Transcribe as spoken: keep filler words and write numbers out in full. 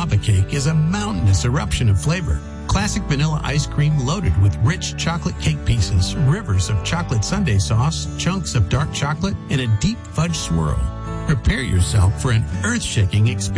Lava Cake is a mountainous eruption of flavor. Classic vanilla ice cream loaded with rich chocolate cake pieces, rivers of chocolate sundae sauce, chunks of dark chocolate, and a deep fudge swirl. Prepare yourself for an earth-shaking experience.